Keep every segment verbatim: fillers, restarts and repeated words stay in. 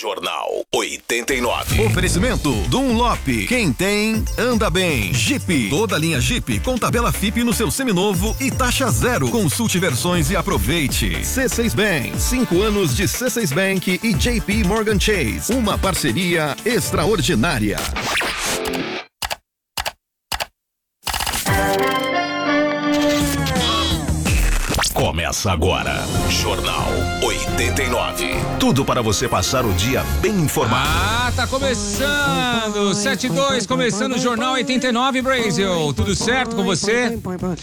Jornal oitenta e nove. Oferecimento Dunlop. Quem tem, anda bem. Jeep. Toda linha Jeep com tabela F I P no seu seminovo e taxa zero. Consulte versões e aproveite. C seis Bank. Cinco anos de C seis Bank e J P Morgan Chase. Uma parceria extraordinária. Começa agora, Jornal oitenta e nove. Tudo para você passar o dia bem informado. Ah, tá começando, sete e dois, começando o Jornal oitenta e nove, Brasil. Tudo certo com você?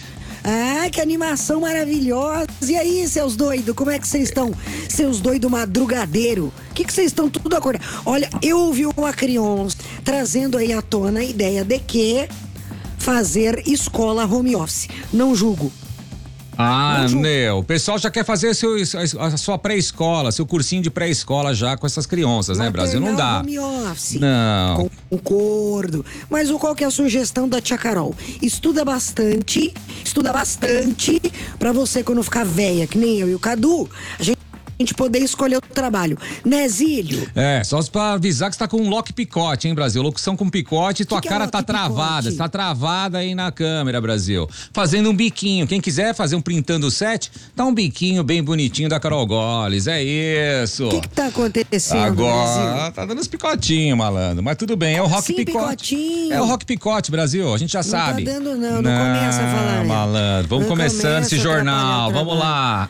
Ah, que animação maravilhosa. E aí, seus doidos, como é que vocês estão? Seus doidos madrugadeiro. O que que vocês estão tudo acordados? Olha, eu ouvi uma criança trazendo aí à tona a ideia de que fazer escola home office. Não julgo. Ah, meu, o pessoal já quer fazer seu, a sua pré-escola, seu cursinho de pré-escola já com essas crianças, né, Brasil? Não dá. Home office. Não. Concordo. Mas qual que é a sugestão da tia Carol? Estuda bastante, estuda bastante, pra você quando ficar velha, que nem eu e o Cadu, a gente a gente poder escolher o trabalho, né, Zílio? É, só pra avisar que você tá com um lock picote, hein, Brasil? Locução com picote, tua que cara é tá travada, você tá travada aí na câmera, Brasil. Fazendo um biquinho, quem quiser fazer um printando o set, dá um biquinho bem bonitinho da Carol Goles, é isso. O que que tá acontecendo, agora? Brasil? Tá dando uns picotinhos, malandro, mas tudo bem, é o rock Sim, picote. picotinho. É o rock picote, Brasil, a gente já Não sabe. Tá dando não, não, não começa a falar. Malandro, vamos não começando esse jornal, vamos lá.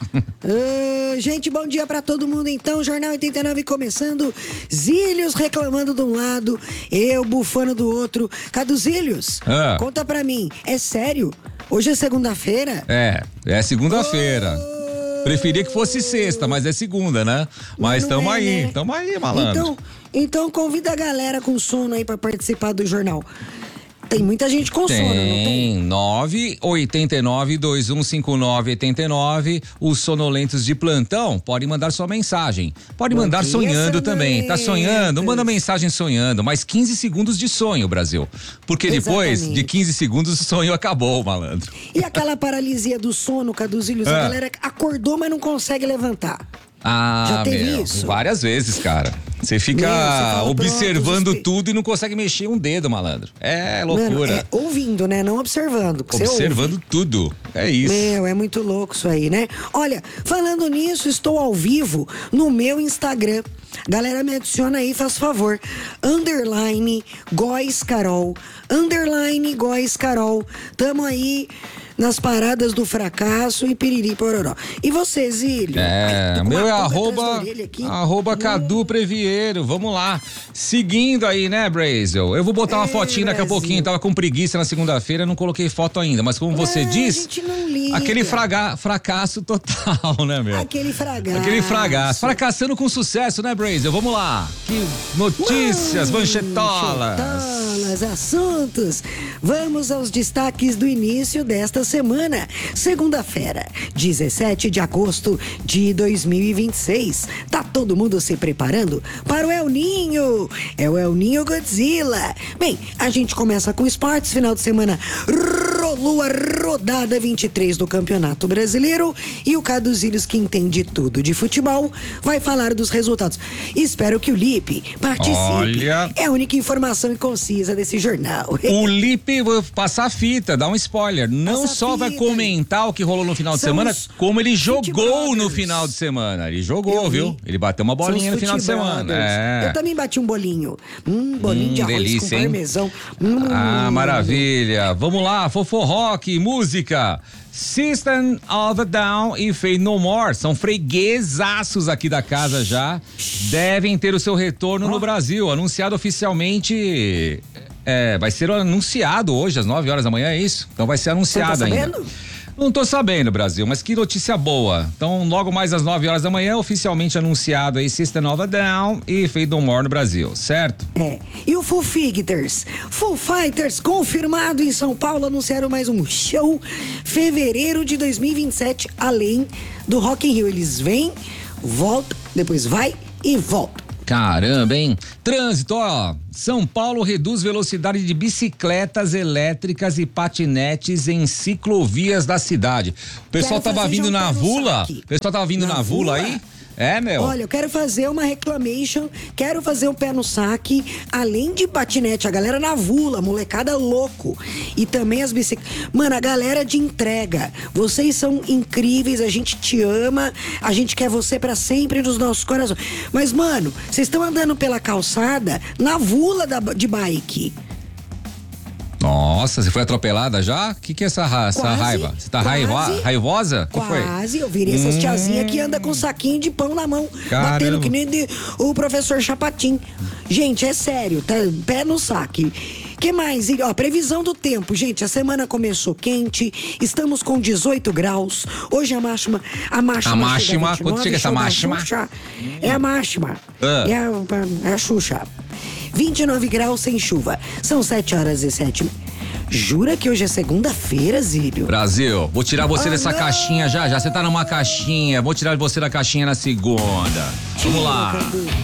Uh, gente, bom dia pra todo mundo então, Jornal oitenta e nove começando, Zílios reclamando de um lado, eu bufando do outro. Cadu Zílios, ah. conta pra mim, é sério? Hoje é segunda-feira? É, é segunda-feira. Oh. Preferia que fosse sexta, mas é segunda, né? Mas tamo é, aí, né? tamo aí, malandro. Então, então convida a galera com sono aí pra participar do jornal. Tem muita gente com tem, sono, não tem? nove oito nove, dois um cinco nove, oito nove. Os sonolentos de plantão podem mandar sua mensagem. Pode mandar dia, sonhando também. Tá sonhando? Manda mensagem sonhando. Mais quinze segundos de sonho, Brasil. Porque depois Exatamente. de quinze segundos o sonho acabou, malandro. E aquela paralisia do sono, Caduzílios, ah. a galera acordou, mas não consegue levantar. Ah, já teve meu, isso? Várias vezes, cara. Você fica meu, você fala, observando pronto, tudo e não consegue mexer um dedo, malandro. É loucura. Mano, é ouvindo, né? Não observando. Observando tudo. É isso. Meu, é muito louco isso aí, né? Olha, falando nisso, estou ao vivo no meu Instagram. Galera, me adiciona aí, faz favor. Underline Góes Carol. Underline Góes Carol. Tamo aí nas paradas do fracasso e piriri pororó. E você, Zílio? É, Ai, meu é arroba, arroba Cadu Previeiro, vamos lá. Seguindo aí, né, Brazel? Eu vou botar uma é, fotinha daqui Brasil. a pouquinho, tava com preguiça na segunda-feira, não coloquei foto ainda, mas como você é, diz, aquele fraga, fracasso total, né, meu? Aquele fragaço. Aquele fragaço. Fracassando com sucesso, né, Brazel? Vamos lá. Que notícias, manchetolas. Manchetolas, assuntos. Vamos aos destaques do início desta semana, segunda-feira, dezessete de agosto de dois mil e vinte e seis. Tá todo mundo se preparando para o El Ninho? É o El Ninho Godzilla. Bem, a gente começa com esportes. Final de semana rolou a rodada vinte e três do Campeonato Brasileiro e o Caduzílios, que entende tudo de futebol, vai falar dos resultados. Espero que o Lipe participe. Olha, é a única informação e concisa desse jornal. O Lipe, vou passar a fita, dá um spoiler. Não Passa só vai comentar o que rolou no final de semana, como ele jogou no final de semana. Ele jogou, viu? Ele bateu uma bolinha no final de semana. É. Eu também bati um bolinho. Hum, bolinho hum, de arroz delícia, com parmesão. Hum. Ah, maravilha. Vamos lá, Fofo Rock, música. System of a Down e Faith No More são freguesaços aqui da casa já. Devem ter o seu retorno oh. no Brasil, anunciado oficialmente. É, vai ser anunciado hoje às nove horas da manhã, é isso? Então vai ser anunciado Você tá ainda. sabendo? Não tô sabendo, Brasil, mas que notícia boa. Então, logo mais às nove horas da manhã, oficialmente anunciado aí System of a Down e Faith No More no Brasil, certo? É. E o Foo Fighters? Foo Fighters confirmado em São Paulo, anunciaram mais um show fevereiro de dois mil e vinte e sete, além do Rock in Rio. Eles vêm, voltam, depois vai e volta. Caramba, hein? Trânsito, ó. São Paulo reduz velocidade de bicicletas elétricas e patinetes em ciclovias da cidade. O pessoal Quero tava vindo na Vula? O pessoal tava vindo na, na Vula aí? É, meu? Olha, eu quero fazer uma reclamation, quero fazer um pé no saque, além de patinete, a galera na Vula, molecada louco. E também as bicicletas. Mano, a galera de entrega, vocês são incríveis, a gente te ama, a gente quer você pra sempre nos nossos corações. Mas, mano, vocês estão andando pela calçada na Vula da, de bike. Nossa, você foi atropelada já? O que, que é essa, ra essa Quase, raiva? Você tá quase, raiva raivosa? Que foi? Quase, eu virei essas Hum. tiazinhas que anda com um saquinho de pão na mão, Caramba. batendo que nem de- o professor Chapatin. Gente, é sério, tá? Pé no saque. Que mais? E, ó, previsão do tempo, gente, a semana começou quente, estamos com dezoito graus, hoje a máxima, a máxima A máxima? chega a vinte e nove, Quanto chega essa show da máxima? Xuxa. É a máxima, Ah. é, a, é a Xuxa. vinte e nove graus sem chuva, são sete horas e sete. Jura que hoje é segunda-feira, Zílio? Brasil, vou tirar você Ah, dessa não. caixinha já, já você tá numa caixinha, vou tirar você da caixinha na segunda. Vamos lá. Cadê?